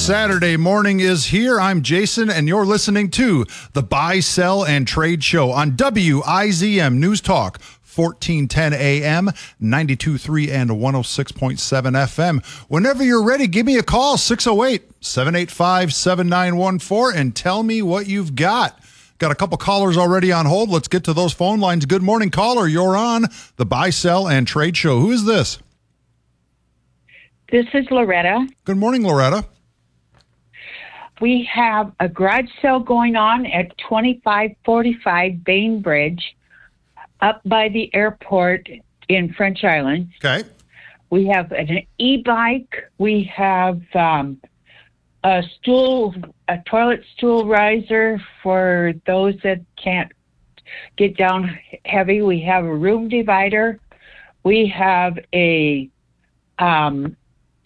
Saturday morning is here. I'm Jason, and you're listening to the Buy, Sell, and Trade Show on WIZM News Talk, 1410 AM, 92.3 and 106.7 FM. Whenever you're ready, give me a call, 608-785-7914, and tell me what you've got. Got a couple callers already on hold. Let's get to those phone lines. Good morning, caller. You're on the Buy, Sell, and Trade Show. Who is this? This is Loretta. Good morning, Loretta. We have a garage sale going on at 2545 Bainbridge up by the airport in French Island. Okay. We have an e-bike. We have a toilet stool riser for those that can't get down heavy. We have a room divider. We have a cotton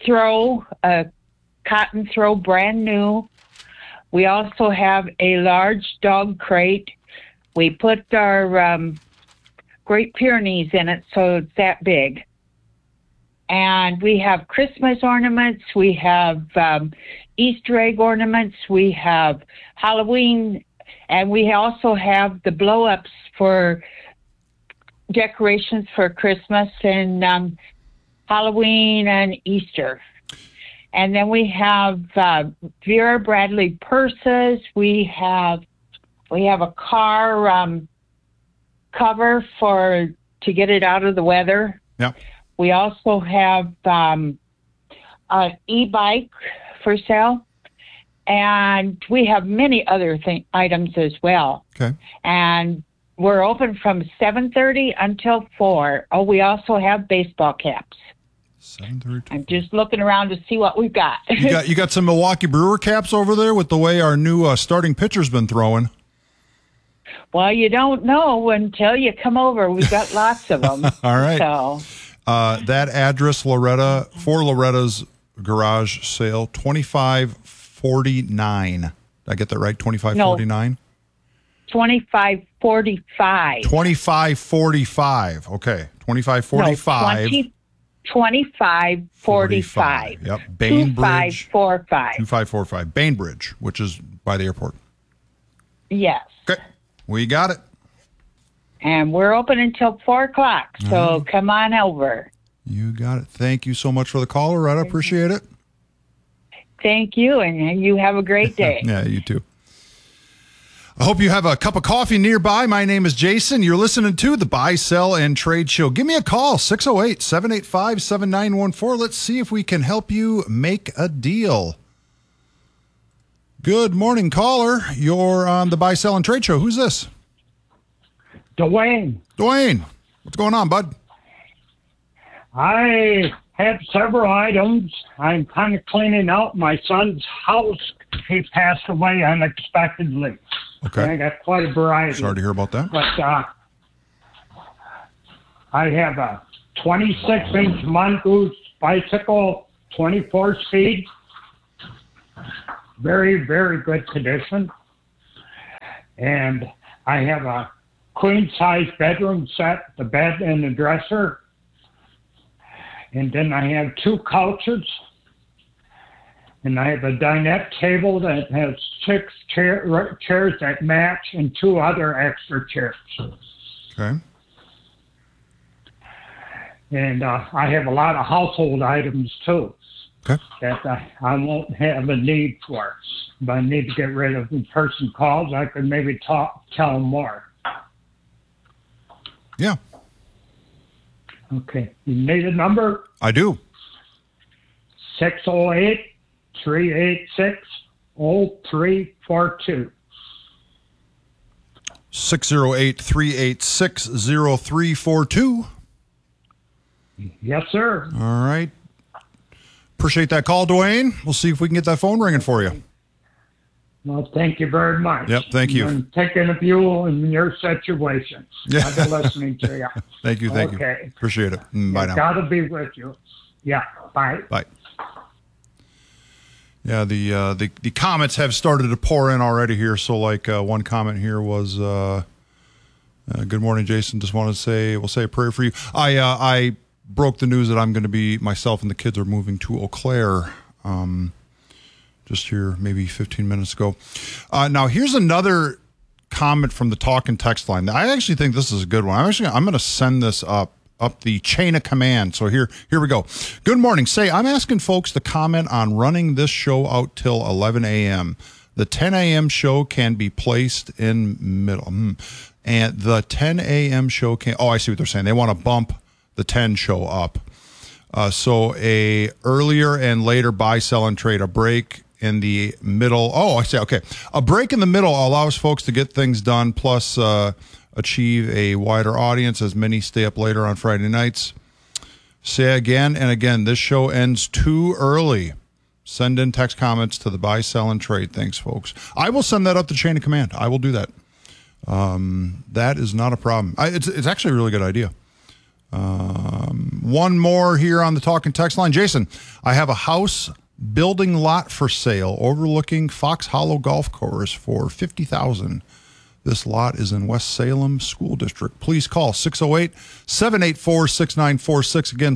throw, brand new. We also have a large dog crate. We put our Great Pyrenees in it, so it's that big. And we have Christmas ornaments. We have Easter egg ornaments. We have Halloween. And we also have the blow-ups for decorations for Christmas and Halloween and Easter. And then we have Vera Bradley purses. We have a car cover to get it out of the weather. Yeah. We also have an e-bike for sale, and we have many other items as well. Okay. And we're open from 7:30 until 4. Oh, we also have baseball caps. 7:30. I'm just looking around to see what we've got. You got some Milwaukee Brewer caps over there with the way our new starting pitcher's been throwing. Well, you don't know until you come over. We've got lots of them. All right. So that address, Loretta, for Loretta's garage sale, 2549. Did I get that right? 2549? 2545. 2545. Okay. 2545. No, 2545. Yep. Bainbridge. 2545. 2545. Bainbridge, which is by the airport. Yes. Okay. We got it. And we're open until 4 o'clock, so come on over. You got it. Thank you so much for the call, Loretta. Appreciate it. Thank you, and you have a great day. Yeah, you too. I hope you have a cup of coffee nearby. My name is Jason. You're listening to the Buy, Sell, and Trade Show. Give me a call, 608-785-7914. Let's see if we can help you make a deal. Good morning, caller. You're on the Buy, Sell, and Trade Show. Who's this? Dwayne. Dwayne. What's going on, bud? I have several items. I'm kind of cleaning out my son's house. He passed away unexpectedly. Okay. And I got quite a variety. Sorry to hear about that. But I have a 26-inch Mongoose bicycle, 24 speed. Very, very good condition. And I have a queen-size bedroom set, the bed and the dresser. And then I have 2 couches. And I have a dinette table that has 6 chairs that match and 2 other extra chairs. Okay. And I have a lot of household items, too, Okay. that I won't have a need for. If I need to get rid of when person calls, I could maybe tell them more. Yeah, Okay. You need a number? I do. 608-386-0342. 608-386-0342. Yes, sir. All right. Appreciate that call, Dwayne. We'll see if we can get that phone ringing for you. Well, thank you very much. Yep, thank you. I'm taking a view in your situation. Yeah. I've been listening to you. Thank you. Okay. Appreciate it. Bye now. Got to be with you. Yeah, bye. Bye. Yeah, the comments have started to pour in already here. So, like one comment here was, "Good morning, Jason. Just want to say we'll say a prayer for you." I broke the news that I'm going to be myself and the kids are moving to Eau Claire. just here maybe 15 minutes ago. Now, here's another comment from the talk and text line. I actually think this is a good one. I'm going to send this up the chain of command. So here we go. Good morning. I'm asking folks to comment on running this show out till 11 a.m. The 10 a.m. show can be placed in middle. And the 10 a.m. show can... Oh, I see what they're saying. They want to bump the 10 show up. So a earlier and later buy, sell, and trade. A break in the middle. Oh, I see. Okay. A break in the middle allows folks to get things done, plus achieve a wider audience as many stay up later on Friday nights. Say again and again, this show ends too early. Send in text comments to the buy, sell, and trade. Thanks, folks. I will send that up the chain of command. I will do that. That is not a problem. It's actually a really good idea. One more here on the talk and text line. Jason, I have a house building lot for sale overlooking Fox Hollow Golf Course for $50,000. This lot is in West Salem School District. Please call 608-784-6946. Again,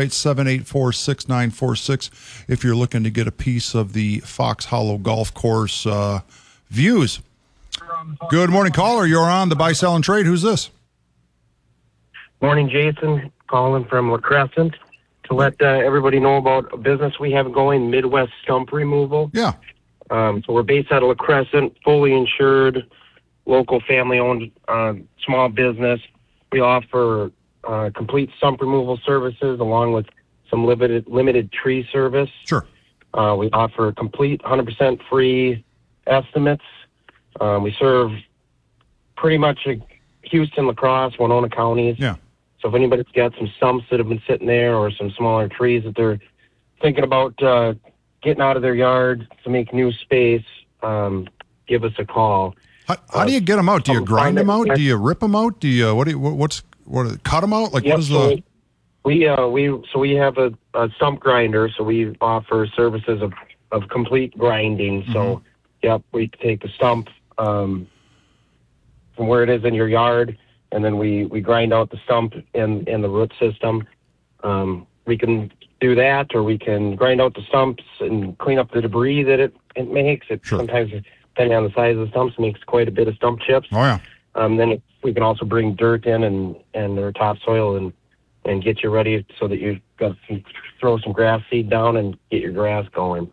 608-784-6946 if you're looking to get a piece of the Fox Hollow Golf Course views. Good morning, caller. You're on the buy, sell, and trade. Who's this? Morning, Jason. Calling from La Crescent to let everybody know about a business we have going, Midwest Stump Removal. Yeah. So we're based out of La Crescent, fully insured, local family-owned small business. We offer complete stump removal services along with some limited tree service. Sure. We offer complete 100% free estimates. We serve pretty much Houston, La Crosse, Winona counties. Yeah. So if anybody's got some stumps that have been sitting there or some smaller trees that they're thinking about getting out of their yard to make new space, give us a call. How do you get them out? Do you grind them out? Do you rip them out? Do you cut them out? Like yep, what is the? We have a stump grinder, so we offer services of complete grinding. Mm-hmm. So yep, we take the stump from where it is in your yard, and then we grind out the stump in the root system. We can do that, or we can grind out the stumps and clean up the debris that it makes. Sure. Sometimes, depending on the size of the stumps, makes quite a bit of stump chips. Oh yeah. Then we can also bring dirt in and or topsoil and get you ready so that you got to throw some grass seed down and get your grass going.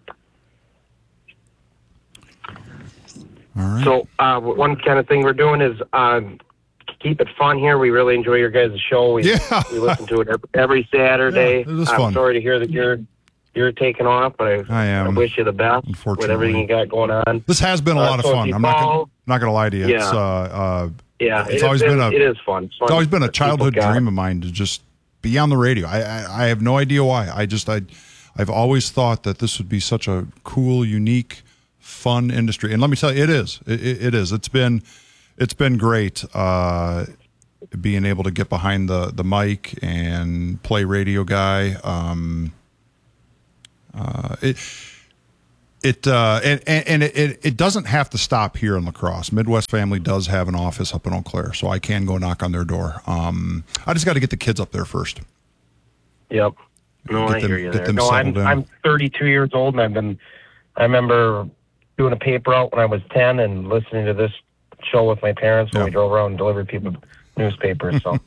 All right. So one kind of thing we're doing is keep it fun here. We really enjoy your guys' show. We listen to it every Saturday. Yeah, it is fun. I'm sorry to hear that you're taking off, but I wish you the best with everything you got going on. This has been a lot of fun. I'm not going to lie to you. Yeah. It is fun. It's always been a childhood dream of mine to just be on the radio. I have no idea why. I've always thought that this would be such a cool, unique, fun industry. And let me tell you, it is. It is. It's been great being able to get behind the mic and play radio guy. It doesn't have to stop here in La Crosse. Midwest Family does have an office up in Eau Claire, so I can go knock on their door. I just got to get the kids up there first. Yep. No, I hear you there. No, I'm I'm 32 years old, and I remember doing a paper out when I was 10 and listening to this show with my parents when we drove around and delivered people newspapers. So,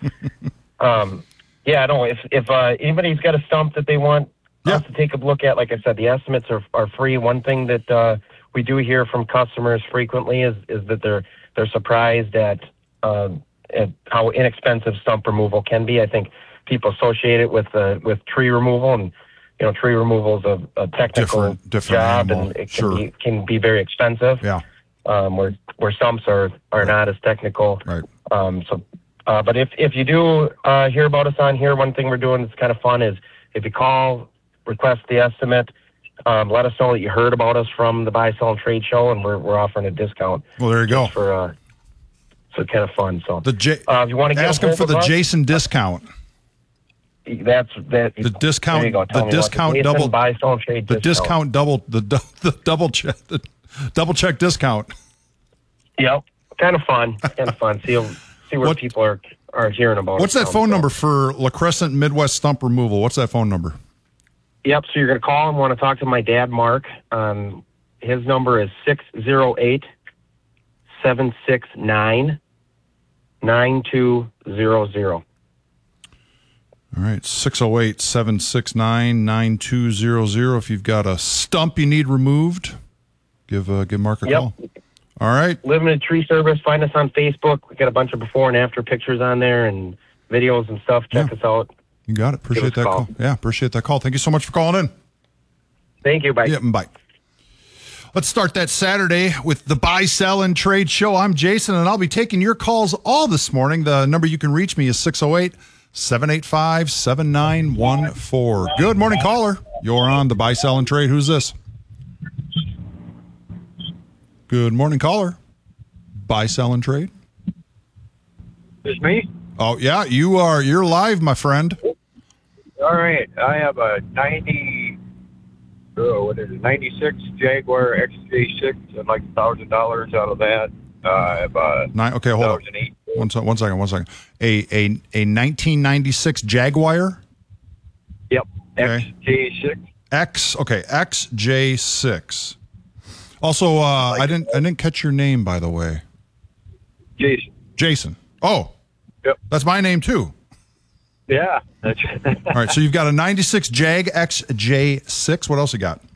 if anybody's got a stump that they want us to take a look at, like I said, the estimates are free. One thing that we do hear from customers frequently is that they're surprised at how inexpensive stump removal can be. I think people associate it with tree removal, and tree removal is a technical different job, animal. and it can be very expensive. Yeah. Where stumps are not as technical. Right. But if you do hear about us on here, one thing we're doing that's kind of fun is if you call, request the estimate, let us know that you heard about us from the Buy, Sell, and Trade show, and we're offering a discount. Well, there you go. So kind of fun. So if you want to ask them for the Jason discount. That's that. The discount. There you go. The discount double. Buy, Sell, and Trade. The discount double. The double check. The double check discount. Yep. Kind of fun. See where people are hearing about. What's that phone number for La Crescent Midwest Stump Removal? What's that phone number? Yep. So you're going to call and want to talk to my dad, Mark. his number is 608-769-9200. All right, 608-769-9200. If you've got a stump you need removed, give Mark a call. All right. Limited Tree Service. Find us on Facebook. We got a bunch of before and after pictures on there and videos and stuff. Check us out. You got it. Appreciate that call. Yeah, appreciate that call. Thank you so much for calling in. Thank you. Bye. Yeah, bye. Let's start that Saturday with the Buy, Sell, and Trade Show. I'm Jason, and I'll be taking your calls all this morning. The number you can reach me is 608-785-7914. Good morning, caller. You're on the Buy, Sell, and Trade. Who's this? Good morning, caller. Buy, Sell, and Trade. It's me? Oh, yeah, you're live, my friend. All right. I have a 96 Jaguar XJ6. I'd like $1,000 out of that. I have a okay, hold on. One second. A 1996 Jaguar? Yep. Okay. XJ6. XJ6. Also, I didn't catch your name, by the way. Jason. Oh. Yep. That's my name too. Yeah. All right, so you've got a 96 Jag XJ6. What else you got?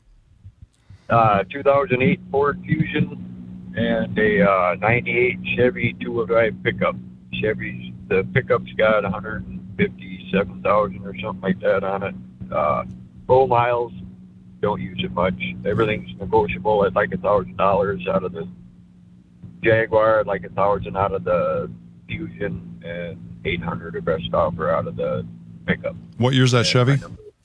2008 Ford Fusion and a 98 Chevy two-wheel drive pickup. The pickup's got 157,000 or something like that on it. Full miles. Don't use it much. Everything's negotiable. I'd like $1,000 out of the Jaguar. I'd like $1,000 out of the Fusion and $800 of best offer out of the pickup. What year's that Chevy?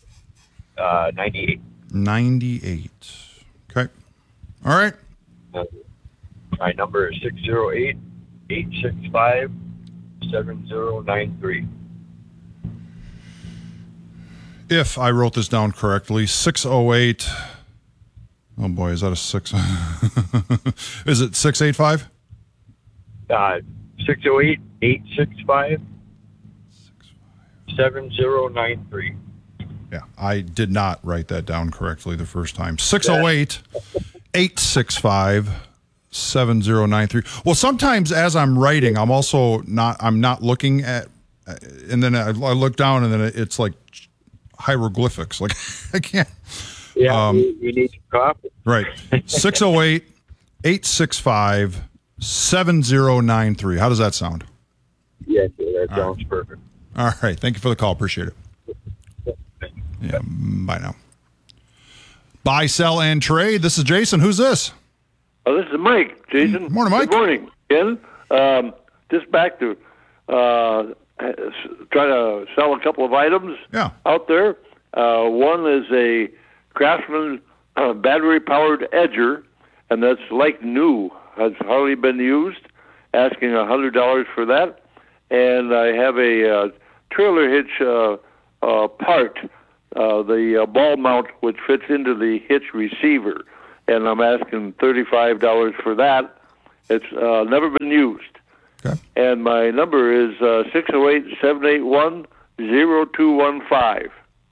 98. 98. Okay. All right. My number is 608-865-7093. If I wrote this down correctly, 608. Oh boy, is that a 6? Is it 685? 608-865-7093. Yeah, I did not write that down correctly the first time. 608-865-7093. Well, sometimes as I'm writing, I'm not looking at, and then I look down and then it's like hieroglyphics. Like I can't. Yeah, you need some coffee. Right. 608-865-7093. How does that sound? Yeah, that sounds perfect. All right. Thank you for the call. Appreciate it. Yeah. Bye now. Buy, sell, and trade. This is Jason. Who's this? Oh, this is Mike. Jason. Morning, Mike. Good morning, Ken. Just back to try to sell a couple of items out there. One is a Craftsman battery-powered edger, and that's like new. Has hardly been used. Asking $100 for that. And I have a trailer hitch part, the ball mount, which fits into the hitch receiver, and I'm asking $35 for that. It's never been used. Okay. And my number is 608-781-0215.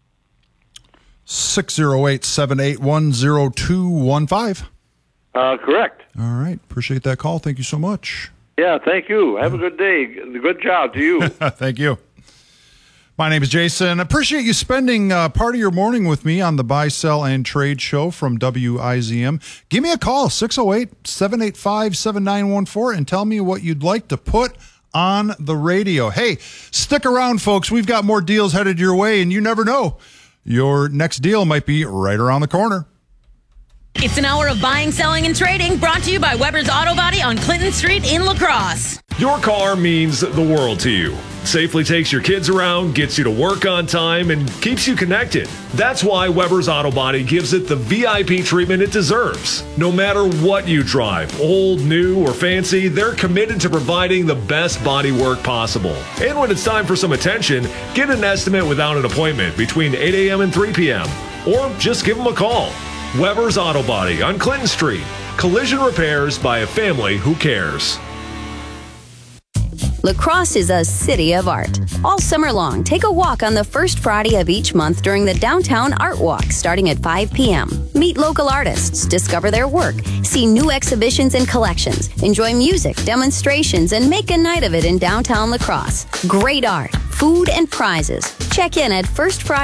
608-781-0215. Correct. All right. Appreciate that call. Thank you so much. Yeah, thank you. Have a good day. Good job to you. Thank you. My name is Jason. Appreciate you spending part of your morning with me on the Buy, Sell, and Trade Show from WIZM. Give me a call, 608-785-7914, and tell me what you'd like to put on the radio. Hey, stick around, folks. We've got more deals headed your way, and you never know. Your next deal might be right around the corner. It's an hour of buying, selling, and trading brought to you by Weber's Auto Body on Clinton Street in La Crosse. Your car means the world to you. Safely takes your kids around, gets you to work on time, and keeps you connected. That's why Weber's Auto Body gives it the VIP treatment it deserves. No matter what you drive, old, new, or fancy, they're committed to providing the best body work possible. And when it's time for some attention, get an estimate without an appointment between 8 a.m. and 3 p.m. Or just give them a call. Weber's Auto Body on Clinton Street. Collision repairs by a family who cares. La Crosse is a city of art. All summer long, take a walk on the first Friday of each month during the Downtown Art Walk starting at 5 p.m. Meet local artists, discover their work, see new exhibitions and collections, enjoy music, demonstrations, and make a night of it in downtown La Crosse. Great art, food, and prizes. Check in at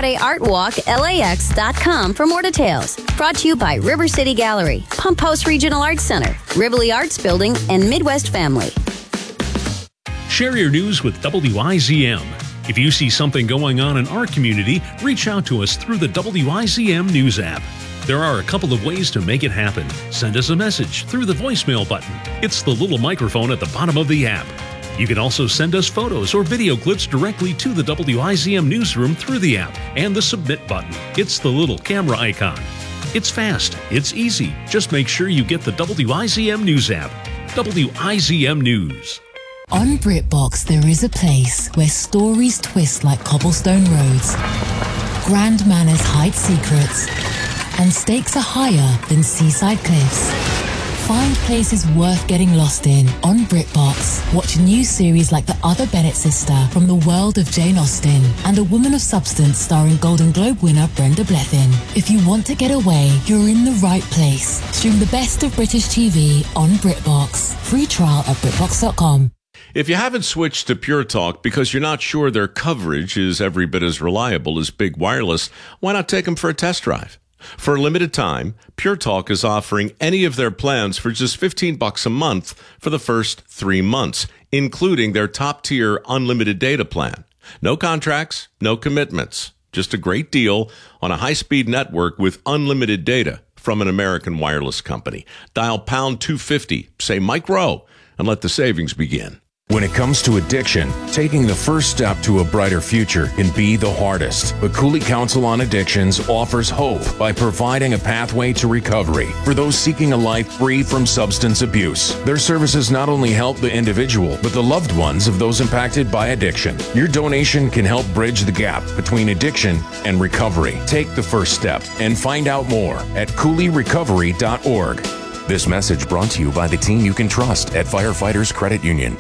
firstfridayartwalklax.com for more details. Brought to you by River City Gallery, Pump House Regional Arts Center, Rivoli Arts Building, and Midwest Family. Share your news with WIZM. If you see something going on in our community, reach out to us through the WIZM News app. There are a couple of ways to make it happen. Send us a message through the voicemail button. It's the little microphone at the bottom of the app. You can also send us photos or video clips directly to the WIZM newsroom through the app and the submit button. It's the little camera icon. It's fast. It's easy. Just make sure you get the WIZM News app. WIZM News. On BritBox, there is a place where stories twist like cobblestone roads, grand manners hide secrets, and stakes are higher than seaside cliffs. Find places worth getting lost in on BritBox. Watch new series like The Other Bennett Sister from the world of Jane Austen and A Woman of Substance starring Golden Globe winner Brenda Blethyn. If you want to get away, you're in the right place. Stream the best of British TV on BritBox. Free trial at BritBox.com. If you haven't switched to Pure Talk because you're not sure their coverage is every bit as reliable as Big Wireless, why not take them for a test drive? For a limited time, Pure Talk is offering any of their plans for just $15 a month for the first 3 months, including their top-tier unlimited data plan. No contracts, no commitments, just a great deal on a high-speed network with unlimited data from an American wireless company. Dial pound 250, say Mike Rowe, and let the savings begin. When it comes to addiction, taking the first step to a brighter future can be the hardest. But Cooley Council on Addictions offers hope by providing a pathway to recovery for those seeking a life free from substance abuse. Their services not only help the individual, but the loved ones of those impacted by addiction. Your donation can help bridge the gap between addiction and recovery. Take the first step and find out more at CooleyRecovery.org. This message brought to you by the team you can trust at Firefighters Credit Union.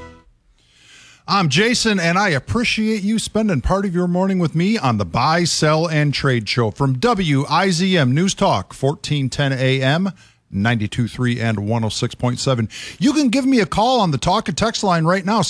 I'm Jason, and I appreciate you spending part of your morning with me on the Buy, Sell, and Trade Show from WIZM News Talk, 1410 AM, 92.3 and 106.7. You can give me a call on the talk and text line right now,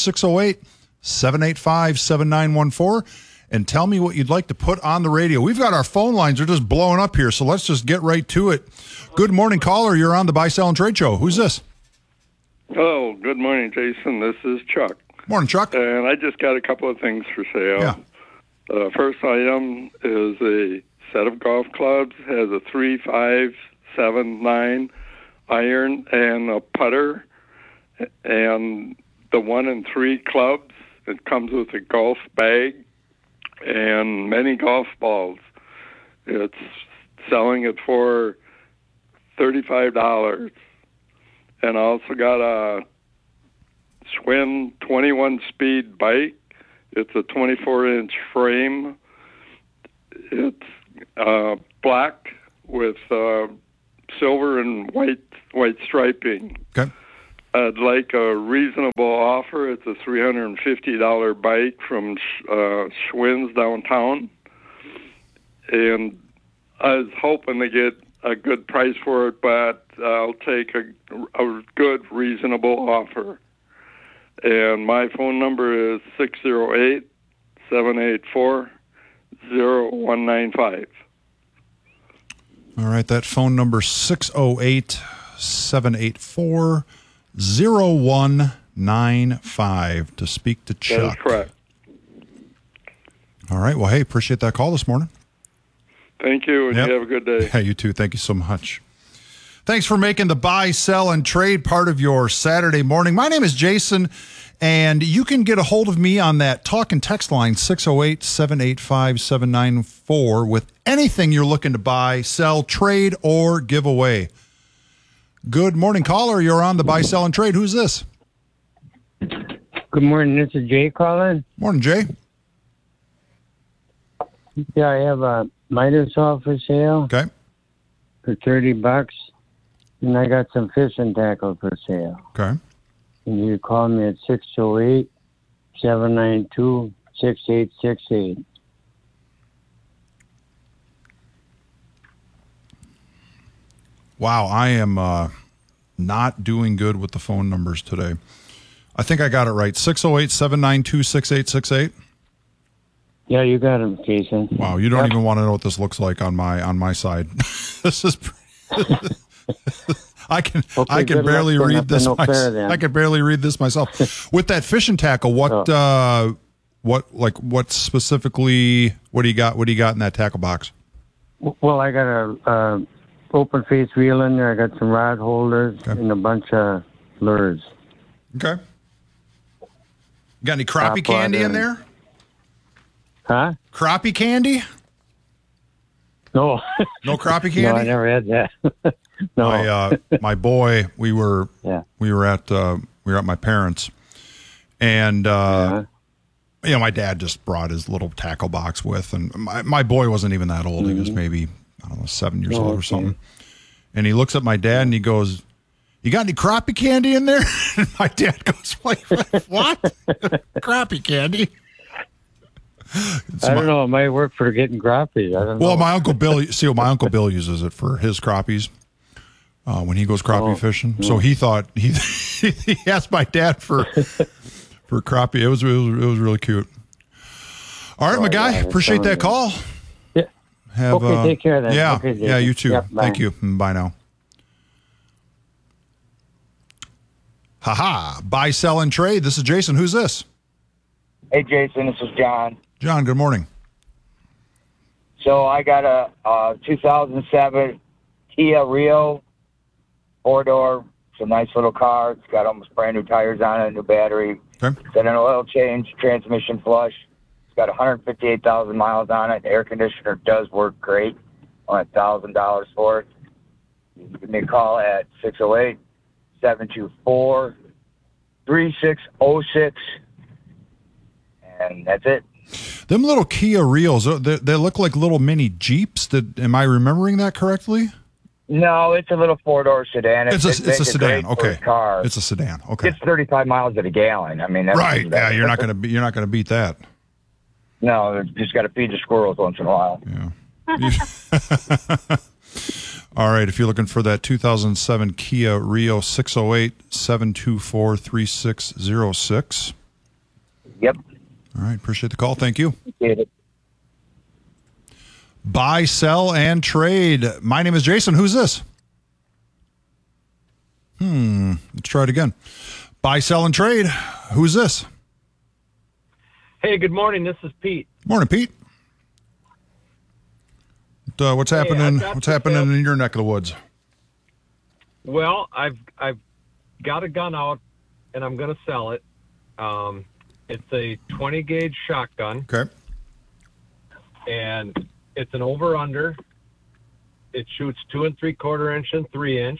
608-785-7914, and tell me what you'd like to put on the radio. We've got our phone lines are just blowing up here, so let's just get right to it. Good morning, caller. You're on the Buy, Sell, and Trade Show. Who's this? Oh, good morning, Jason. This is Chuck. Morning, Chuck. And I just got a couple of things for sale. Yeah. First item is a set of golf clubs, has a 3, 5, 7, 9 iron and a putter, and the 1 and 3 clubs. It comes with a golf bag and many golf balls. It's selling it for $35. And I also got a Schwinn 21-speed bike. It's a 24-inch frame. It's black with silver and white striping. Okay. I'd like a reasonable offer. It's a $350 bike from Schwinn's downtown. And I was hoping to get a good price for it, but I'll take a good, reasonable offer. And my phone number is 608-784-0195. All right, that phone number 608-784-0195 to speak to Chuck. That is correct. All right, well, hey, appreciate that call this morning. Thank you, and you have a good day. Yeah, you too. Thank you so much. Thanks for making the buy, sell, and trade part of your Saturday morning. My name is Jason, and you can get a hold of me on that talk and text line, 608-785-794, with anything you're looking to buy, sell, trade, or give away. Good morning, caller. You're on the buy, sell, and trade. Who's this? Good morning. This is Jay calling. Morning, Jay. Yeah, I have a miter saw for sale. Okay. For $30. And I got some fishing tackle for sale. Okay. And you call me at 888-792-6868. Wow, I am not doing good with the phone numbers today. I think I got it right. 608-792-6868. Yeah, you got him, Jason. Wow, you don't even want to know what this looks like on my side. This is I can barely read this. I can barely read this myself. With that fishing tackle, what specifically? What do you got? What do you got in that tackle box? Well, I got a open face reel in there. I got some rod holders and a bunch of lures. Okay. Got any crappie candy in there? Huh? Crappie candy? No. No crappie candy? No, I never had that. No. My boy, we were at my parents, and my dad just brought his little tackle box with, and my boy wasn't even that old. He was maybe 7 years old or something. And he looks at my dad and he goes, "You got any crappie candy in there?" And my dad goes, "What? Crappie candy?" I don't know. It might work for getting crappie. I don't know. Well, my Uncle Bill uses it for his crappies when he goes crappie fishing. So he thought he asked my dad for crappie. It was really cute. All right, my guy. Appreciate that call. Yeah. Take care then. Yeah. Okay, yeah. You too. Yep, Thank you. Bye now. Buy, sell, and trade. This is Jason. Who's this? Hey, Jason. This is John. John, good morning. So I got a 2007 Kia Rio, 4-door. It's a nice little car. It's got almost brand new tires on it, new battery. Okay. It's got an oil change, transmission flush. It's got 158,000 miles on it. The air conditioner does work great. Only $1,000 for it. You can give me a call at 608-724-3606. And that's it. Them little Kia Rios, they look like little mini Jeeps. Am I remembering that correctly? No, it's a little 4-door sedan. It's a sedan. Okay. Car. It's a sedan. Okay. It's 35 miles at a gallon. I mean, that's right. Yeah, you're not going to beat that. No, just got to feed the squirrels once in a while. Yeah. All right. If you're looking for that 2007 Kia Rio, 608-724-3606. Yep. All right. Appreciate the call. Thank you. Appreciate it. Buy, sell, and trade. My name is Jason. Who's this? Let's try it again. Buy, sell, and trade. Who's this? Hey, good morning. This is Pete. Morning, Pete. What's happening? What's happening in your neck of the woods? Well, I've got a gun out, and I'm going to sell it. It's a 20 gauge shotgun. Okay. And it's an over-under. It shoots 2 3/4 inch and 3 inch.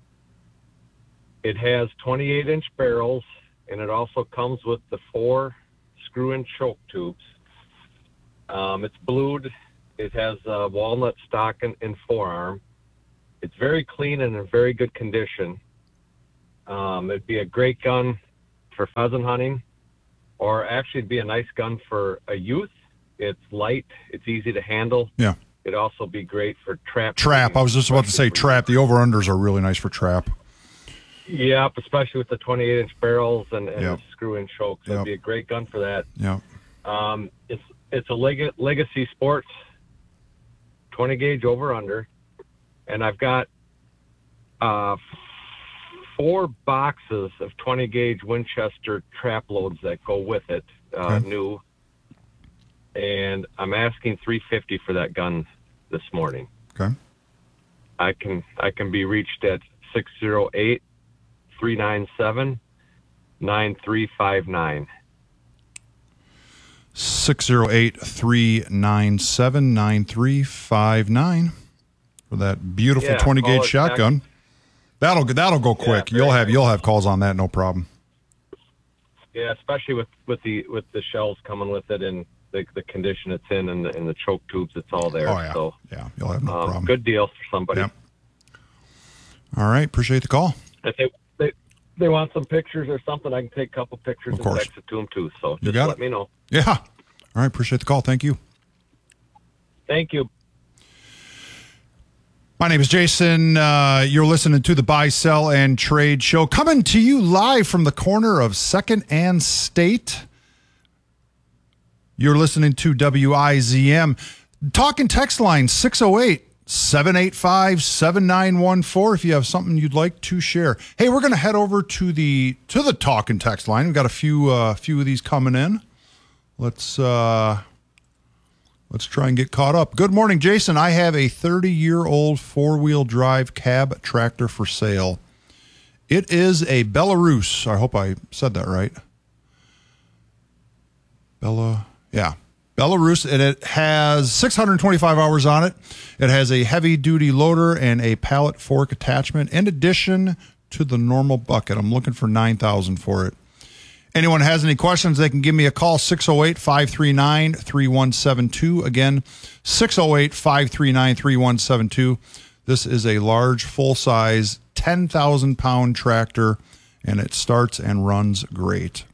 It has 28-inch barrels, and it also comes with the 4 screw-in choke tubes. It's blued. It has walnut stock and forearm. It's very clean and in very good condition. It'd be a great gun for pheasant hunting, or actually it'd be a nice gun for a youth. It's light. It's easy to handle. Yeah. It'd also be great for trap. Trap. I was just about to say trap. The over-unders are really nice for trap. Yep, especially with the 28-inch barrels and Yep. the screw-in chokes. It'd be a great gun for that. Yeah. It's a Legacy Sports 20 gauge over-under, and I've got 4 boxes of 20 gauge Winchester trap loads that go with it, new. And I'm asking $350 for that gun this morning. Okay. I can be reached at 608-397-9359. 608-397-9359 for that beautiful 20 gauge shotgun. That'll go quick. You'll have calls on that, no problem. Yeah, especially with the shells coming with it and the condition it's in and the choke tubes, it's all there. Oh yeah. So yeah, you'll have no problem. Good deal for somebody. Yep. All right, appreciate the call. If they want some pictures or something, I can take a couple pictures and text it to them too. So just let me know. Yeah. All right. Appreciate the call. Thank you. Thank you. My name is Jason. You're listening to the Buy, Sell, and Trade Show, coming to you live from the corner of 2nd and State. You're listening to WIZM. Talk and text line 608-785-7914 if you have something you'd like to share. Hey, we're going to head over to the talk and text line. We've got a few of these coming in. Let's try and get caught up. Good morning, Jason. I have a 30-year-old four-wheel drive cab tractor for sale. It is a Belarus. I hope I said that right. Belarus, and it has 625 hours on it. It has a heavy-duty loader and a pallet fork attachment in addition to the normal bucket. I'm looking for $9,000 for it. Anyone has any questions, they can give me a call, 608-539-3172. Again, 608-539-3172. This is a large, full-size, 10,000-pound tractor, and it starts and runs great.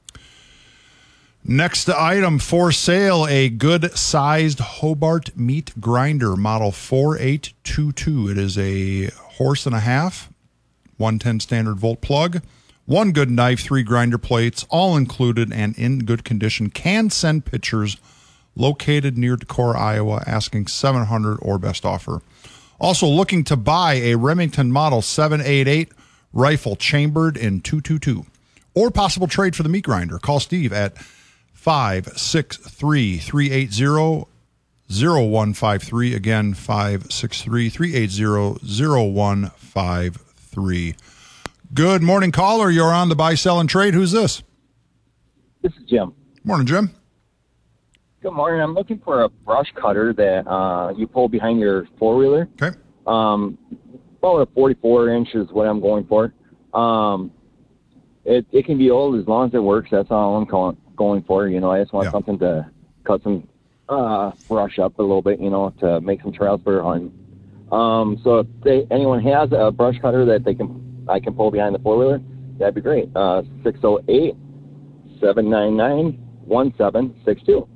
Next item for sale, a good-sized Hobart meat grinder, model 4822. It is a horse and a half, 110 standard volt plug, one good knife, 3 grinder plates, all included and in good condition. Can send pictures. Located near Decorah, Iowa, asking $700 or best offer. Also looking to buy a Remington model 788 rifle chambered in 222. Or possible trade for the meat grinder. Call Steve at 563-380-0153. Again, 563-380-0153. Good morning, caller. You're on the Buy, Sell, and Trade. Who's this? This is Jim. Morning, Jim. Good morning. I'm looking for a brush cutter that you pull behind your four-wheeler. Okay. About a 44-inch is what I'm going for. It can be old as long as it works. That's all I'm going for. You know, I just want something to cut some brush up a little bit, you know, to make some trails for hunting. So if anyone has a brush cutter that I can pull behind the four-wheeler, that'd be great. 608-799-1762.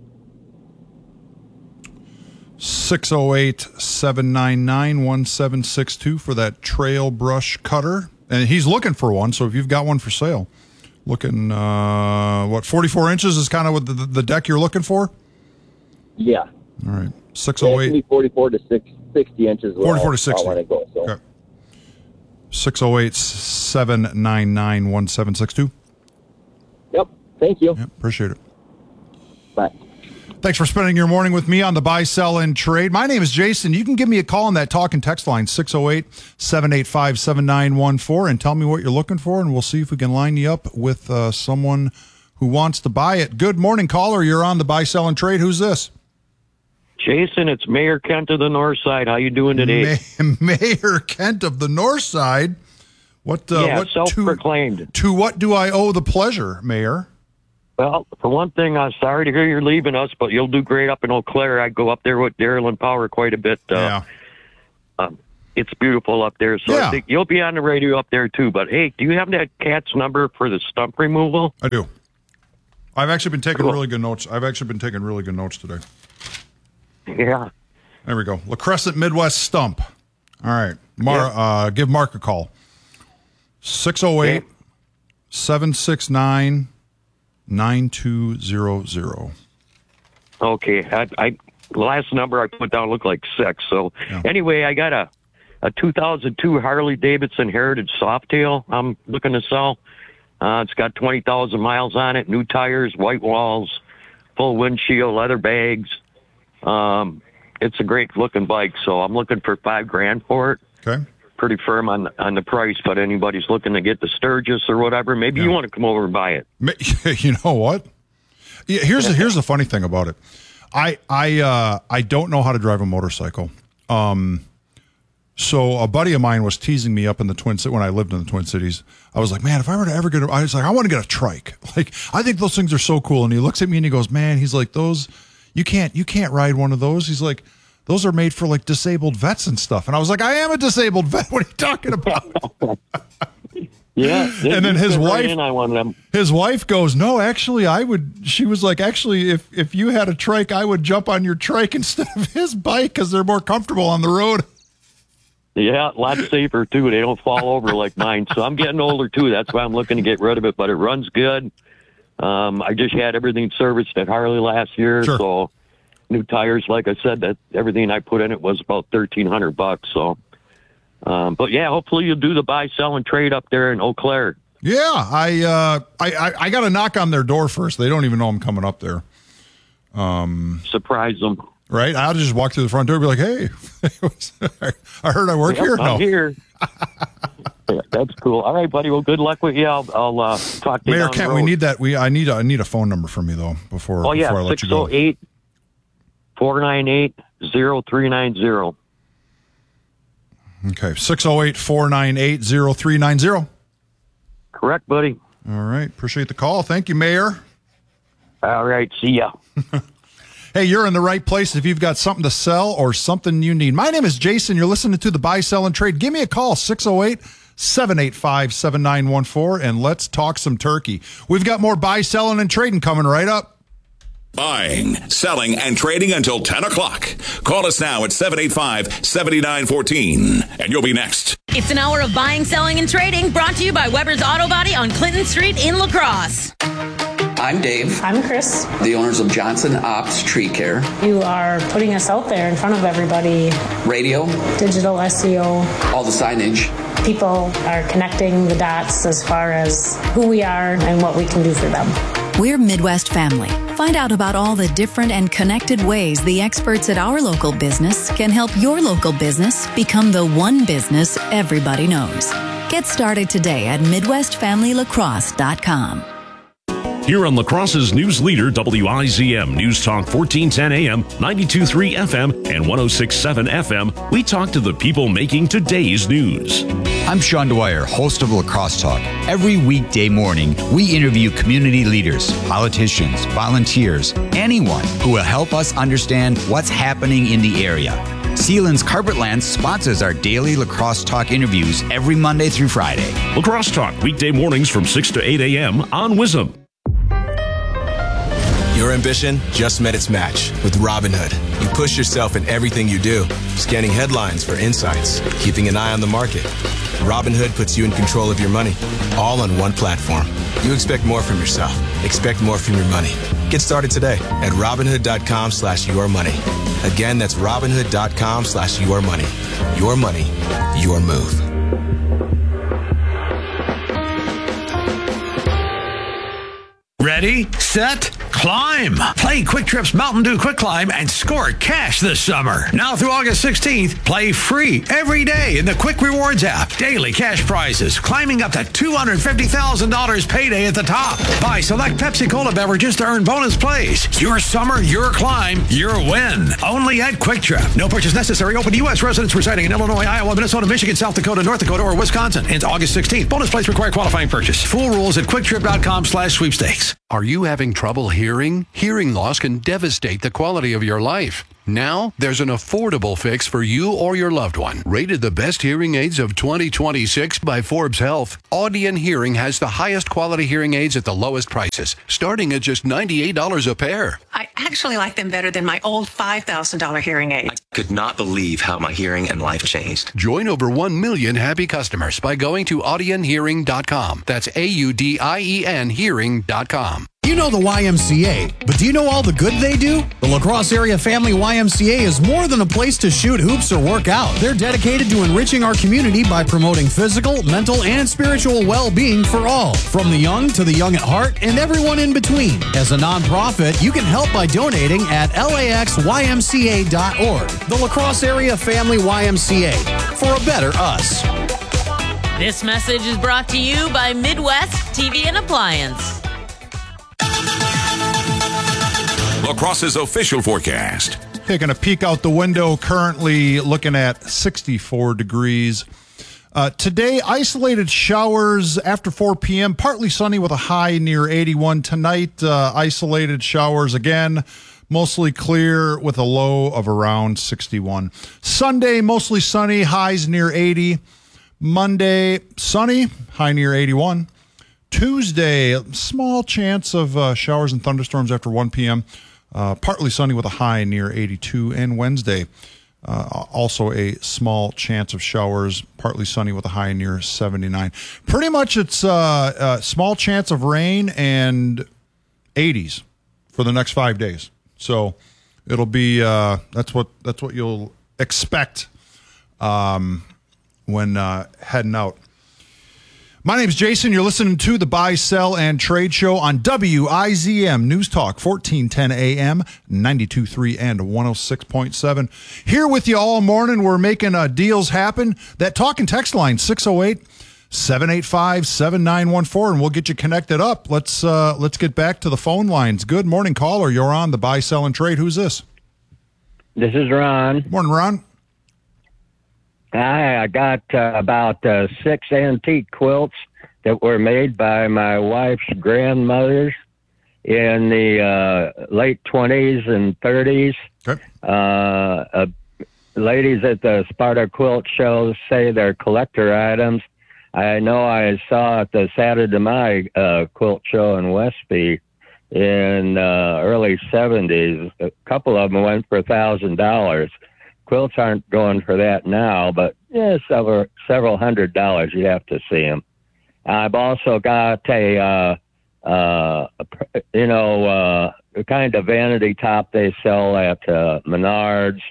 608-799-1762 for that trail brush cutter. And he's looking for one, so if you've got one for sale, looking, 44 inches is kind of what the deck you're looking for? Yeah. All right. 608. It can be 44 to 60 inches. 44 to 60. I'll let it go, so. Okay. 608-799-1762. Yep. Thank you. Yep, appreciate it. Bye. Thanks for spending your morning with me on the Buy, Sell, and Trade. My name is Jason. You can give me a call on that talk and text line, 608-785-7914, and tell me what you're looking for, and we'll see if we can line you up with someone who wants to buy it. Good morning, caller. You're on the Buy, Sell, and Trade. Who's this? Jason, it's Mayor Kent of the North Side. How you doing today? Mayor Kent of the North Side. What self-proclaimed. To what do I owe the pleasure, Mayor? Well, for one thing, I'm sorry to hear you're leaving us, but you'll do great up in Eau Claire. I go up there with Daryl and Power quite a bit. It's beautiful up there, so I think you'll be on the radio up there too. But hey, do you have that cat's number for the stump removal? I do. I've actually been taking really good notes. Today. Yeah. There we go. La Crescent Midwest Stump. All right. Give Mark a call. 608-769-9200. Okay. The last number I put down looked like 6. So anyway, I got a 2002 Harley Davidson Heritage Softail I'm looking to sell. It's got 20,000 miles on it, new tires, white walls, full windshield, leather bags. It's a great looking bike, so I'm looking for $5,000 for it. Okay. Pretty firm on the price, but anybody's looking to get the Sturgis or whatever, maybe you want to come over and buy it. You know what? Here's the funny thing about it. I don't know how to drive a motorcycle. So a buddy of mine was teasing me up in the Twin Cities when I lived in the Twin Cities. I was like, man, if I were to ever I was like, I want to get a trike. Like, I think those things are so cool. And he looks at me and he goes, man, he's like, those, you can't ride one of those. He's like, those are made for like disabled vets and stuff. And I was like, I am a disabled vet. What are you talking about? Yeah. And then his wife, I wanted them. His wife goes, no, actually, she was like, actually, if you had a trike, I would jump on your trike instead of his bike because they're more comfortable on the road. Yeah, a lot safer, too. They don't fall over like mine. So I'm getting older, too. That's why I'm looking to get rid of it, but it runs good. I just had everything serviced at Harley last year, so new tires, like I said, that everything I put in it was about $1,300. So, but yeah, hopefully you'll do the buy, sell, and trade up there in Eau Claire. Yeah, I got to knock on their door first. They don't even know I'm coming up there. Surprise them. Right? I'll just walk through the front door and be like, hey, I heard I work here. I'm here. Yeah, that's cool. All right, buddy. Well, good luck with you. I'll talk to you. Mayor Kent, we need that. I need a phone number from you though before I let you go. 608-498-0390. Okay, 608-498-0390. Correct, buddy. All right. Appreciate the call. Thank you, Mayor. All right. See ya. Hey, you're in the right place if you've got something to sell or something you need. My name is Jason. You're listening to the Buy, Sell, and Trade. Give me a call, 608-785-7914, and let's talk some turkey. We've got more buy, selling, and trading coming right up. Buying, selling, and trading until 10 o'clock. Call us now at 785-7914, and you'll be next. It's an hour of buying, selling, and trading brought to you by Weber's Auto Body on Clinton Street in La Crosse. I'm Dave. I'm Chris. The owners of Johnson Ops Tree Care. You are putting us out there in front of everybody. Radio. Digital SEO. All the signage. People are connecting the dots as far as who we are and what we can do for them. We're Midwest Family. Find out about all the different and connected ways the experts at our local business can help your local business become the one business everybody knows. Get started today at MidwestFamilyLaCrosse.com. Here on La Crosse's news leader, WIZM News Talk 1410 AM, 92.3 FM, and 106.7 FM, we talk to the people making today's news. I'm Sean Dwyer, host of La Crosse Talk. Every weekday morning, we interview community leaders, politicians, volunteers, anyone who will help us understand what's happening in the area. Sealands Carpetland sponsors our daily La Crosse Talk interviews every Monday through Friday. La Crosse Talk, weekday mornings from 6 to 8 a.m. on WIZM. Your ambition just met its match with Robinhood. You push yourself in everything you do, scanning headlines for insights, keeping an eye on the market. Robinhood puts you in control of your money, all on one platform. You expect more from yourself. Expect more from your money. Get started today at Robinhood.com/yourmoney. Again, that's Robinhood.com/yourmoney. Your money, your move. Ready, set, climb. Play Quick Trip's Mountain Dew Quick Climb and score cash this summer. Now through August 16th, play free every day in the Quick Rewards app. Daily cash prizes, climbing up to $250,000 payday at the top. Buy select Pepsi Cola beverages to earn bonus plays. Your summer, your climb, your win. Only at Quick Trip. No purchase necessary. Open to U.S. residents residing in Illinois, Iowa, Minnesota, Michigan, South Dakota, North Dakota, or Wisconsin. Ends August 16th. Bonus plays require qualifying purchase. Full rules at QuickTrip.com/sweepstakes. Are you having trouble hearing? Hearing loss can devastate the quality of your life. Now, there's an affordable fix for you or your loved one. Rated the best hearing aids of 2026 by Forbes Health, Audion Hearing has the highest quality hearing aids at the lowest prices, starting at just $98 a pair. I actually like them better than my old $5,000 hearing aid. I could not believe how my hearing and life changed. Join over 1 million happy customers by going to audionhearing.com. That's AUDIEN hearing.com. You know the YMCA, but do you know all the good they do? The La Crosse Area Family YMCA is more than a place to shoot hoops or work out. They're dedicated to enriching our community by promoting physical, mental, and spiritual well-being for all, from the young to the young at heart and everyone in between. As a nonprofit, you can help by donating at laxymca.org. The La Crosse Area Family YMCA, for a better us. This message is brought to you by Midwest TV and Appliance. La Crosse's official forecast. Taking a peek out the window, currently looking at 64 degrees. Today, isolated showers after 4 p.m., partly sunny with a high near 81. Tonight, isolated showers again, mostly clear with a low of around 61. Sunday, mostly sunny, highs near 80. Monday, sunny, high near 81. Tuesday, small chance of showers and thunderstorms after 1 p.m. Partly sunny with a high near 82. And Wednesday, also a small chance of showers, partly sunny with a high near 79. Pretty much it's a small chance of rain and 80s for the next 5 days. So it'll be that's what you'll expect when heading out. My name's Jason. You're listening to the Buy, Sell, and Trade Show on WIZM News Talk, 1410 AM, 92.3 and 106.7. Here with you all morning. We're making deals happen. That talk and text line, 608-785-7914, and we'll get you connected up. Let's get back to the phone lines. Good morning, caller. You're on the Buy, Sell, and Trade. Who's this? This is Ron. Morning, Ron. I got about 6 antique quilts that were made by my wife's grandmothers in the late 20s and 30s. Okay. Ladies at the Sparta Quilt Show say they're collector items. I know I saw at the Saturday Quilt Show in Westby in early 70s. A couple of them went for $1,000. Quilts aren't going for that now, but several $100s. You have to see them. I've also got a kind of vanity top they sell at Menards.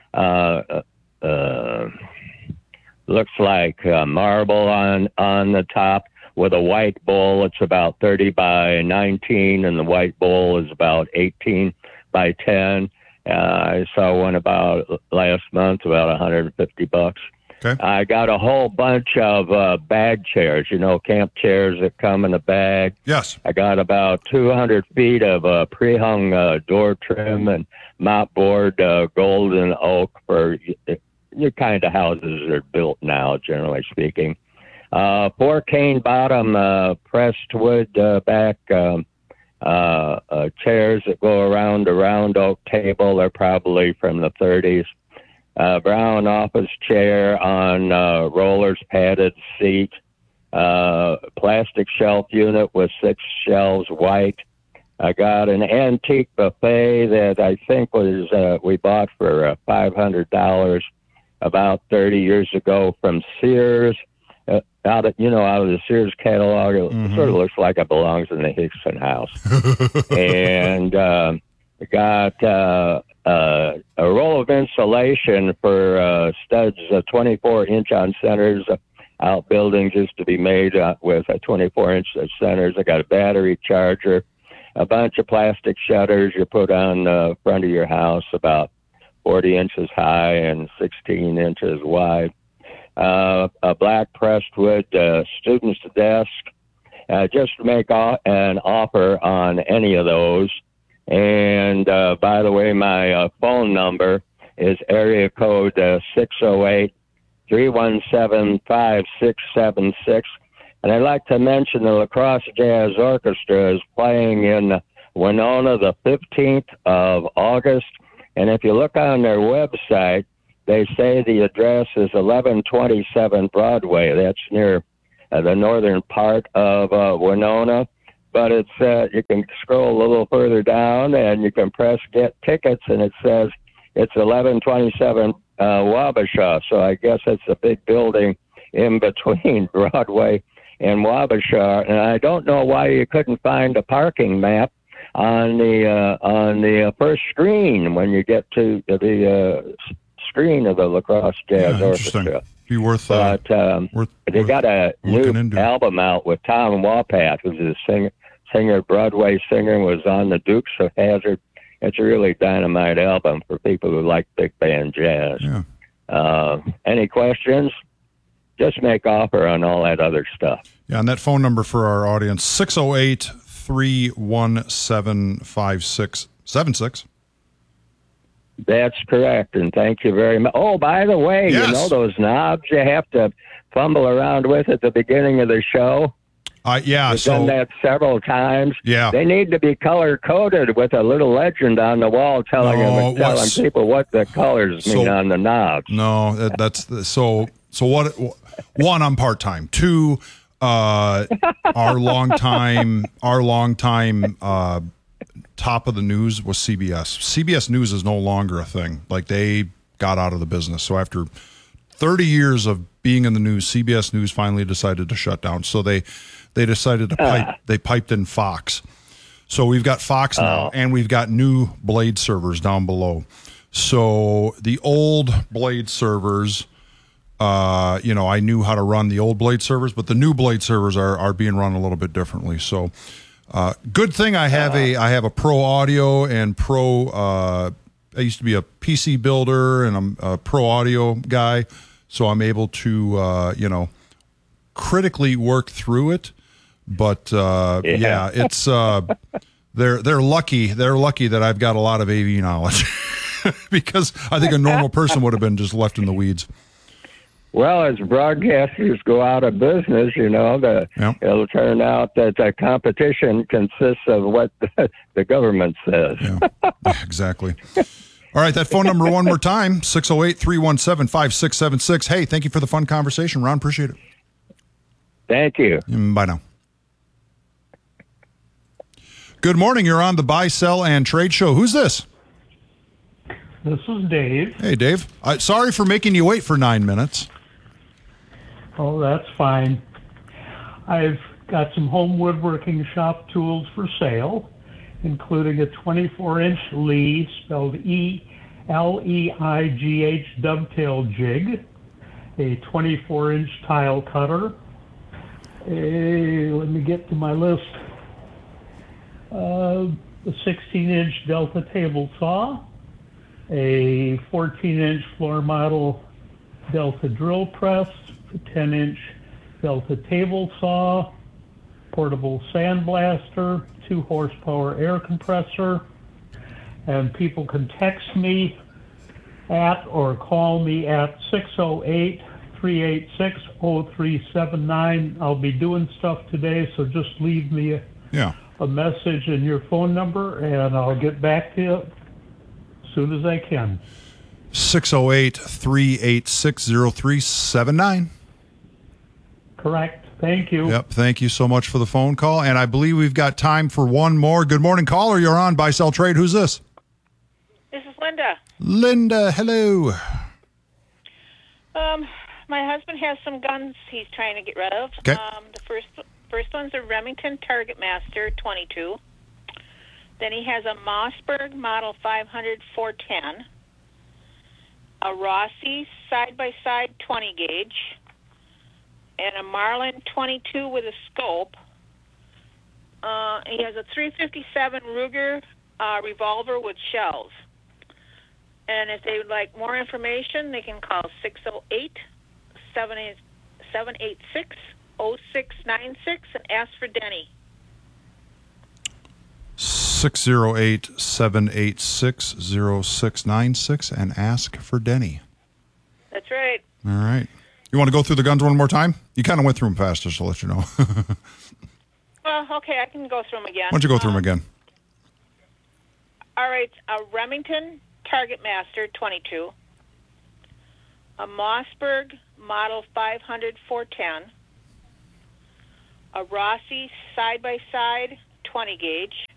Looks like marble on the top with a white bowl. It's about 30 by 19, and the white bowl is about 18 by 10. I saw one about last month, about $150. Okay. I got a whole bunch of bag chairs, camp chairs that come in a bag. Yes. I got about 200 feet of pre-hung door trim and mopboard golden oak for your kind of houses that are built now, generally speaking. 4 cane bottom pressed wood back chairs that go around a round oak table. They're probably from the 30s. Brown office chair on rollers, padded seat. Plastic shelf unit with 6 shelves, white. I got an antique buffet that I think was we bought for $500 about 30 years ago from Sears. Out of the Sears catalog, it sort of looks like it belongs in the Hickson house. And got a roll of insulation for studs, 24-inch on centers. Outbuildings used to be made with 24-inch centers. I got a battery charger, a bunch of plastic shutters you put on the front of your house, about 40 inches high and 16 inches wide. A black pressed wood student's desk. Just to make an offer on any of those. And by the way, my phone number is area code 608-317-5676. And I'd like to mention the La Crosse Jazz Orchestra is playing in Winona the 15th of August. And if you look on their website, they say the address is 1127 Broadway. That's near the northern part of Winona. But it's you can scroll a little further down and you can press Get Tickets, and it says it's 1127 Wabasha. So I guess it's a big building in between Broadway and Wabasha. And I don't know why you couldn't find a parking map on the first screen when you get to the screen of the La Crosse Jazz Orchestra. Be worth they got a new album out with Tom Wopat, who's a singer, Broadway singer, was on the Dukes of Hazzard. It's a really dynamite album for people who like big band jazz. Yeah. Any questions? Just make offer on all that other stuff. Yeah, and that phone number for our audience, 608-317-5676. That's correct, and thank you very much. Oh, by the way, yes. You know those knobs you have to fumble around with at the beginning of the show? Yeah. We've done that several times. Yeah. They need to be color-coded with a little legend on the wall telling people what the colors mean on the knobs. No, that's so So one, I'm part-time. Two, our long time top of the news was CBS. CBS News is no longer a thing. Like, they got out of the business. So after 30 years of being in the news, CBS News finally decided to shut down. So they decided to they piped in Fox. So we've got Fox now, and we've got new Blade servers down below. So the old Blade servers, I knew how to run the old Blade servers, but the new Blade servers are being run a little bit differently. So good thing I have a Pro Audio and Pro. I used to be a PC builder, and I'm a Pro Audio guy, so I'm able to critically work through it. But it's they're lucky. They're lucky that I've got a lot of AV knowledge because I think a normal person would have been just left in the weeds. Well, as broadcasters go out of business, it'll turn out that the competition consists of what the government says. Yeah, exactly. All right, that phone number one more time, 608-317-5676. Hey, thank you for the fun conversation, Ron. Appreciate it. Thank you. Bye now. Good morning. You're on the Buy, Sell, and Trade Show. Who's this? This is Dave. Hey, Dave. Sorry for making you wait for 9 minutes. Oh, that's fine. I've got some home woodworking shop tools for sale, including a 24-inch Lee, spelled E-L-E-I-G-H dovetail jig, a 24-inch tile cutter, let me get to my list, a 16-inch Delta table saw, a 14-inch floor model Delta drill press, a 10-inch Delta table saw, portable sandblaster, 2-horsepower air compressor, and people can text me at or call me at 608-386-0379. I'll be doing stuff today, so just leave me a message and your phone number, and I'll get back to you as soon as I can. 608-386-0379. Correct. Thank you. Yep. Thank you so much for the phone call. And I believe we've got time for one more. Good morning, caller. You're on Buy, Sell, Trade. Who's this? This is Linda. Linda, hello. My husband has some guns he's trying to get rid of. Okay. The first one's a Remington Target Master 22. Then he has a Mossberg Model 500 410, a Rossi side-by-side 20 gauge, and a Marlin 22 with a scope. He has a 357 Ruger revolver with shells. And if they would like more information, they can call 608-786-0696 and ask for Denny. 608-786-0696 and ask for Denny. That's right. All right. You want to go through the guns one more time? You kind of went through them fast, just to let you know. Well, okay, I can go through them again. Why don't you go through them again? All right, a Remington Target Master 22, a Mossberg Model 500 410, a Rossi side-by-side 20 gauge,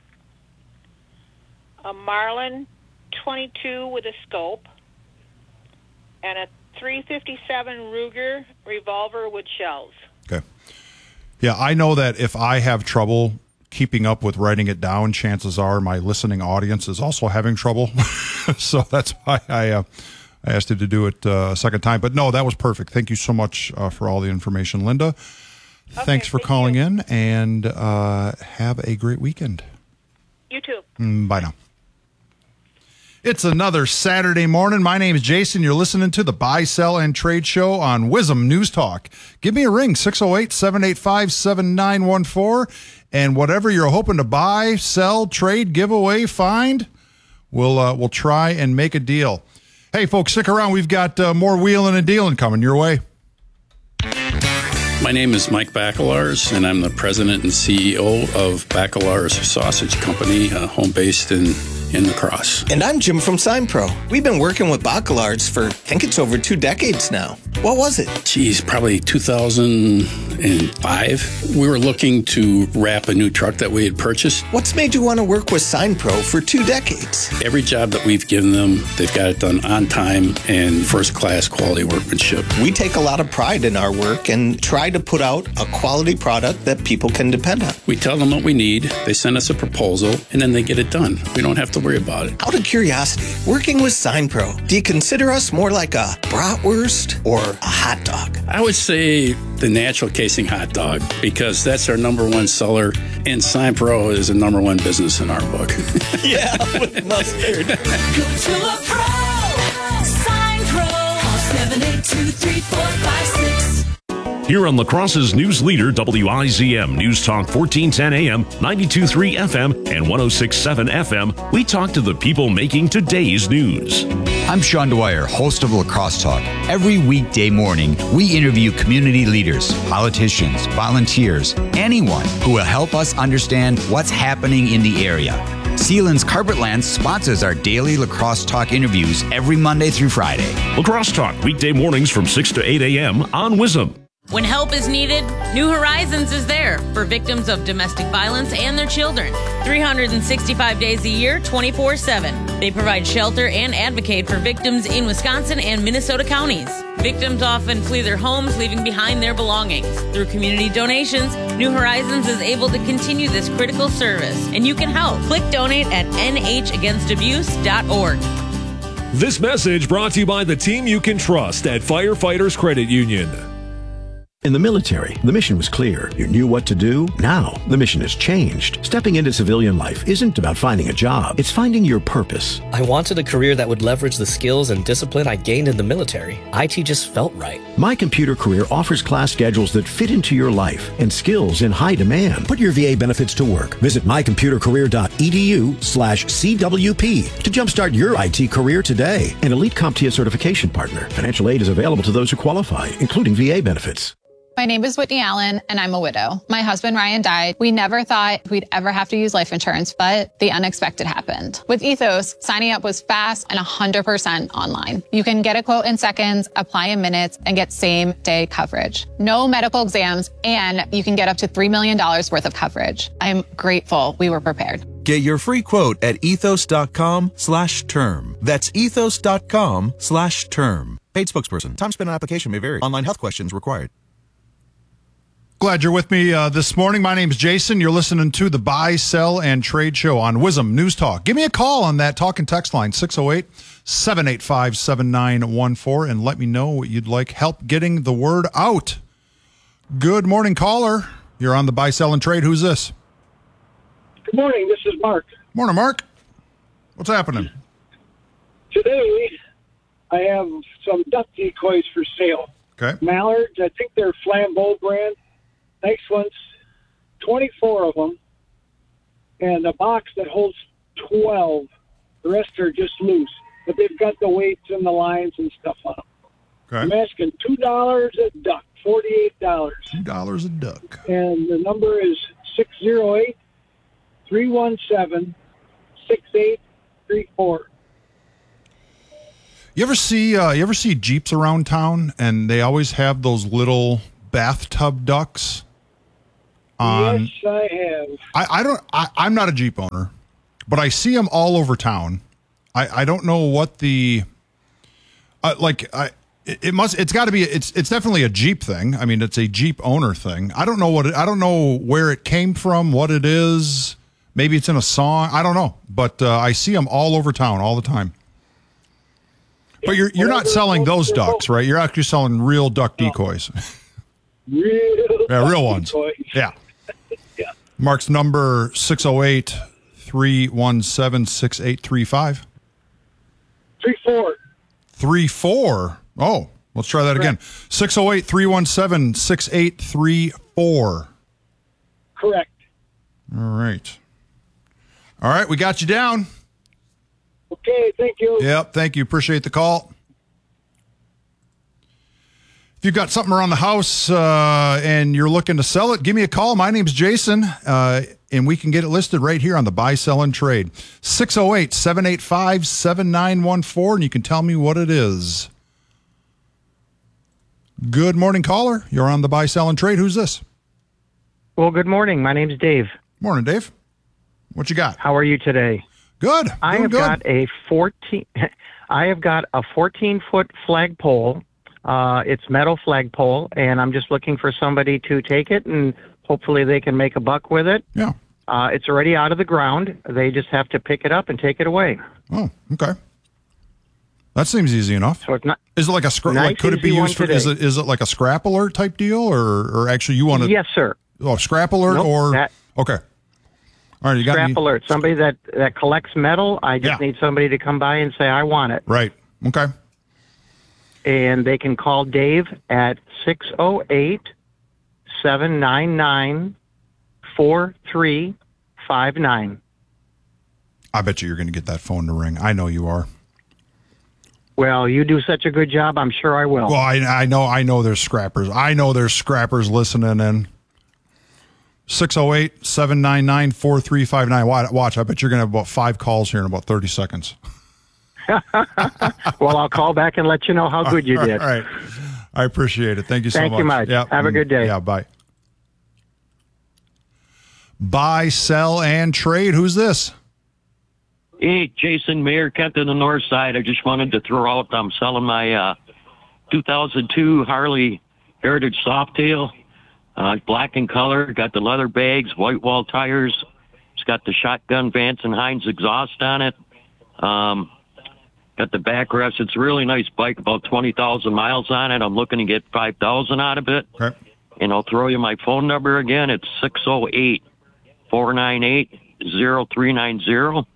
a Marlin 22 with a scope, and a 357 Ruger revolver with shells. Okay. Yeah, I know that if I have trouble keeping up with writing it down, chances are my listening audience is also having trouble. So that's why I asked you to do it a second time. But no, that was perfect. Thank you so much for all the information, Linda. Okay, thanks for calling in, and have a great weekend. You too. Bye now. It's another Saturday morning. My name is Jason. You're listening to the Buy, Sell, and Trade Show on WIZM News Talk. Give me a ring, 608-785-7914. And whatever you're hoping to buy, sell, trade, give away, find, we'll try and make a deal. Hey, folks, stick around. We've got more wheeling and dealing coming your way. My name is Mike Bacalars, and I'm the president and CEO of Bacalars Sausage Company, home based in in La Crosse. And I'm Jim from SignPro. We've been working with Bacalards for, I think it's over 2 decades now. What was it? Geez, probably 2005. We were looking to wrap a new truck that we had purchased. What's made you want to work with SignPro for 2 decades? Every job that we've given them, they've got it done on time and first-class quality workmanship. We take a lot of pride in our work and try to put out a quality product that people can depend on. We tell them what we need, they send us a proposal, and then they get it done. We don't have to worry about it. Out of curiosity, working with SignPro, do you consider us more like a bratwurst or a hot dog? I would say the natural casing hot dog, because that's our number 1 seller, and SignPro is the number 1 business in our book. Yeah, with mustard. Go to a pro. SignPro. Call 782-3456. Here on La Crosse's news leader, WIZM News Talk 1410 AM, 92.3 FM, and 106.7 FM, we talk to the people making today's news. I'm Sean Dwyer, host of La Crosse Talk. Every weekday morning, we interview community leaders, politicians, volunteers, anyone who will help us understand what's happening in the area. Sealands Carpetland sponsors our daily La Crosse Talk interviews every Monday through Friday. La Crosse Talk, weekday mornings from 6 to 8 a.m. on WIZM. When help is needed, New Horizons is there for victims of domestic violence and their children. 365 days a year, 24/7. They provide shelter and advocate for victims in Wisconsin and Minnesota counties. Victims often flee their homes, leaving behind their belongings. Through community donations, New Horizons is able to continue this critical service, and you can help. Click donate at nhagainst.abuse.org. This message brought to you by the team you can trust at Firefighters Credit Union. In the military, the mission was clear. You knew what to do. Now, the mission has changed. Stepping into civilian life isn't about finding a job. It's finding your purpose. I wanted a career that would leverage the skills and discipline I gained in the military. IT just felt right. My Computer Career offers class schedules that fit into your life and skills in high demand. Put your VA benefits to work. Visit mycomputercareer.edu/CWP to jumpstart your IT career today. An Elite CompTIA certification partner. Financial aid is available to those who qualify, including VA benefits. My name is Whitney Allen, and I'm a widow. My husband, Ryan, died. We never thought we'd ever have to use life insurance, but the unexpected happened. With Ethos, signing up was fast and 100% online. You can get a quote in seconds, apply in minutes, and get same-day coverage. No medical exams, and you can get up to $3 million worth of coverage. I'm grateful we were prepared. Get your free quote at ethos.com/term. That's ethos.com/term. Paid spokesperson. Time spent on application may vary. Online health questions required. Glad you're with me this morning. My name's Jason. You're listening to the Buy, Sell, and Trade Show on WIZM News Talk. Give me a call on that talk and text line, 608-785-7914, and let me know what you'd like help getting the word out. Good morning, caller. You're on the Buy, Sell, and Trade. Who's this? Good morning. This is Mark. Morning, Mark. What's happening? Today, I have some duck decoys for sale. Okay. Mallards. I think they're Flambeau brand. Nice ones. 24 of them. And a box that holds 12. The rest are just loose. But they've got the weights and the lines and stuff on them. Okay. I'm asking $2 a duck. $48. $2 a duck. And the number is 608-317-6834. You ever see Jeeps around town, and they always have those little bathtub ducks? Yes, I have. I'm not a Jeep owner, but I see them all over town. I don't know what the it's got to be. It's definitely a Jeep thing. I mean, it's a Jeep owner thing. I don't know where it came from, what it is. Maybe it's in a song. I don't know, but I see them all over town all the time. But you're not selling those ducks, right? You're actually selling real duck decoys. Real ones. Yeah. Yeah. Mark's number 608-317-6835. 34. Oh, let's try that again. 608-317-6834. Correct. All right, we got you down. Okay, thank you. Yep, thank you. Appreciate the call. If you've got something around the house and you're looking to sell it, give me a call. My name's Jason, and we can get it listed right here on the Buy, Sell, and Trade. 608-785-7914, and you can tell me what it is. Good morning, caller. You're on the Buy, Sell, and Trade. Who's this? Well, good morning. My name's Dave. Morning, Dave. What you got? How are you today? Good. I have got a 14-foot flagpole. It's metal flagpole, and I'm just looking for somebody to take it, and hopefully they can make a buck with it. Yeah. It's already out of the ground. They just have to pick it up and take it away. Oh, okay. That seems easy enough. So it's not. Is it like a like? Could it be used for? Is it like a scrap alert type deal, or actually you want to? Yes, sir. Oh, scrap alert okay. All right, you got scrap alert. Somebody that collects metal. I just need somebody to come by and say I want it. Right. Okay. And they can call Dave at 608-799-4359. I bet you're going to get that phone to ring. I know you are. Well, you do such a good job. I'm sure I will. Well, I know there's scrappers. I know there's scrappers listening in. 608-799-4359. Watch, I bet you're going to have about 5 calls here in about 30 seconds. Well, I'll call back and let you know how good you did. All right. I appreciate it. Thank you so much. Thank you much. Yeah. Have a good day. Yeah, bye. Buy, sell, and trade. Who's this? Hey, Jason, Mayor Kent on the north side. I just wanted to throw out, I'm selling my 2002 Harley Heritage Softail. Black in color, got the leather bags, white wall tires. It's got the shotgun Vance and Hines exhaust on it. Got the backrest. It's a really nice bike, about 20,000 miles on it. I'm looking to get 5,000 out of it. Okay. And I'll throw you my phone number again. It's 608-498-0390.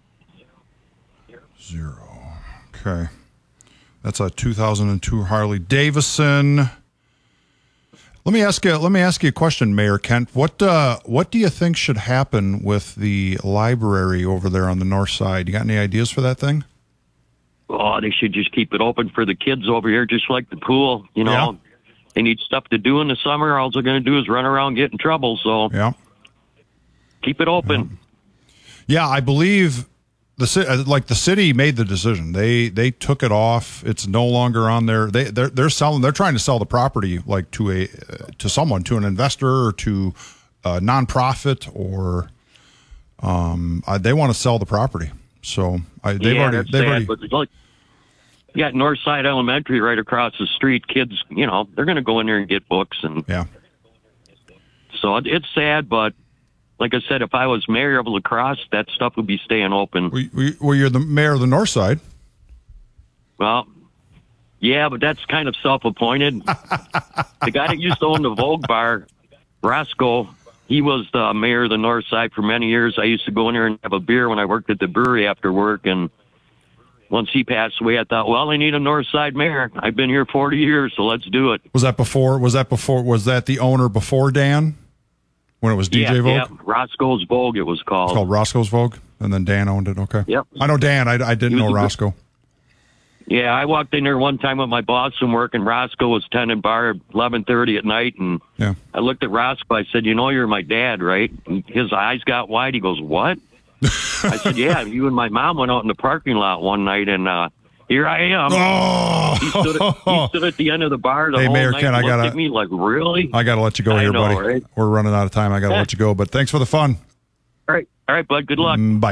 Okay. That's a 2002 Harley Davidson. Let me ask you a question, Mayor Kent. What do you think should happen with the library over there on the north side? You got any ideas for that thing? Oh, they should just keep it open for the kids over here, just like the pool. You know, They need stuff to do in the summer. All they're going to do is run around, get in trouble. So keep it open. Yeah, I believe the city made the decision. They took it off. It's no longer on there. They're selling. They're trying to sell the property like to an investor or to a nonprofit, or they want to sell the property. So they've already. But look, you got Northside Elementary right across the street. Kids, they're going to go in there and get books, and so it's sad, but. Like I said, if I was mayor of La Crosse, that stuff would be staying open. Well, you're the mayor of the north side. Well, yeah, but that's kind of self-appointed. The guy that used to own the Vogue Bar, Roscoe, he was the mayor of the north side for many years. I used to go in there and have a beer when I worked at the brewery after work. And once he passed away, I thought, well, I need a north side mayor. I've been here 40 years, so let's do it. Was that the owner before Dan? When it was DJ Vogue? Yeah, Roscoe's Vogue it was called. It's called Roscoe's Vogue, and then Dan owned it, okay. Yep. I know Dan, I didn't know Roscoe. Yeah, I walked in there one time with my boss from work, and Roscoe was tending bar at 11:30 at night, and I looked at Roscoe, I said, you're my dad, right? And his eyes got wide, he goes, what? I said, yeah, you and my mom went out in the parking lot one night, and here I am. Oh. He stood at the end of the bar the whole Mayor night Ken, and looked at me like, really? I got to let you go here, buddy. Right? We're running out of time. I got to let you go, but thanks for the fun. All right, bud. Good luck. Bye.